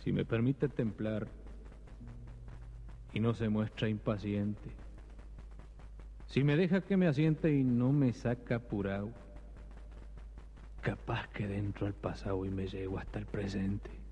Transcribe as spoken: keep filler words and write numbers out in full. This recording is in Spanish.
Si me permite templar y no se muestra impaciente, si me deja que me asiente y no me saca apurado, capaz que dentro al pasado y me llego hasta el presente.